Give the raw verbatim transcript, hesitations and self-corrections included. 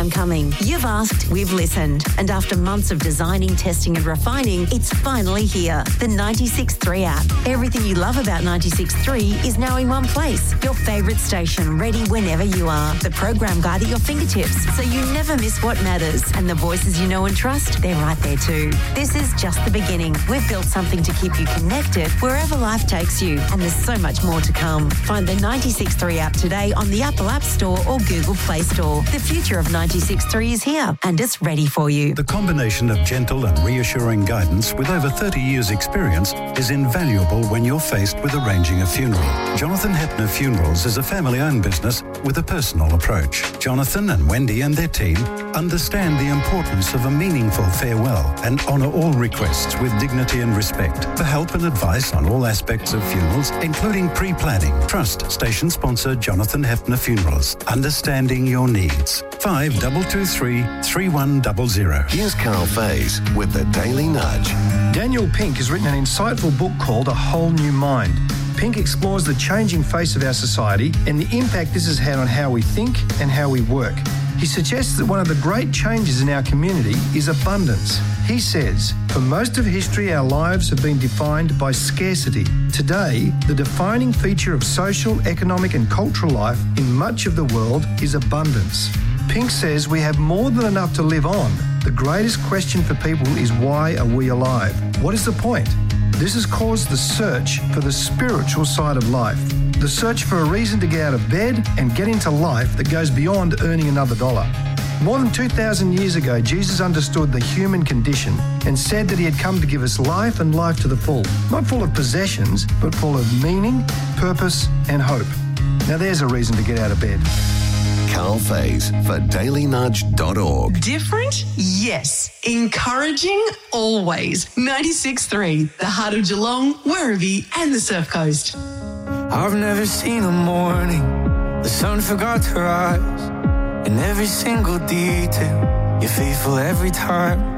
time coming. You've asked, we've listened. And after months of designing, testing and refining, it's finally here. The ninety-six point three app. Everything you love about ninety-six point three is now in one place. Your favourite station ready whenever you are. The program guide at your fingertips so you never miss what matters. And the voices you know and trust, they're right there too. This is just the beginning. We've built something to keep you connected wherever life takes you. And there's so much more to come. Find the ninety-six point three app today on the Apple App Store or Google Play Store. The future of ninety-six point three is here and it's ready for you. The combination of gentle and reassuring guidance with over thirty years experience is invaluable when you're faced with arranging a funeral. Jonathan Hepner Funerals is a family-owned business with a personal approach. Jonathan and Wendy and their team understand the importance of a meaningful farewell and honour all requests with dignity and respect. For help and advice on all aspects of funerals, including pre-planning, trust station sponsor Jonathan Hepner Funerals. Understanding your needs. five two two three, three one zero zero. Here's Carl Faze with the Daily Nudge. Daniel Pink has written an insightful book called A Whole New Mind. Pink explores the changing face of our society and the impact this has had on how we think and how we work. He suggests that one of the great changes in our community is abundance. He says, for most of history, our lives have been defined by scarcity. Today, the defining feature of social, economic and cultural life in much of the world is abundance. Pink says we have more than enough to live on. The greatest question for people is, why are we alive? What is the point? This has caused the search for the spiritual side of life. The search for a reason to get out of bed and get into life that goes beyond earning another dollar. More than two thousand years ago, Jesus understood the human condition and said that he had come to give us life and life to the full. Not full of possessions, but full of meaning, purpose and hope. Now there's a reason to get out of bed. Carl Faze for daily nudge dot org. Different? Yes. Encouraging? Always. ninety-six point three, the heart of Geelong, Werribee and the Surf Coast. I've never seen a morning the sun forgot to rise. In every single detail, you're faithful every time.